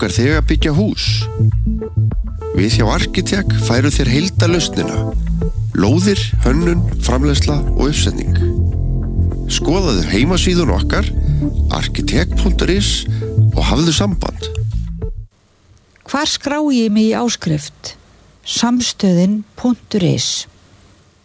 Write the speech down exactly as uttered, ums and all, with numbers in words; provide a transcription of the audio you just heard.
langar þig að byggja hús? Við hjá Arkitek færu þér heildarlausnina. Lóðir, hönnun, framleiðsla og uppsetning. Skoðaðu heimasíðun okkar arkitek punktur is og hafðu samband. Hvar skrái ég mig í áskrift? samstöðin punktur is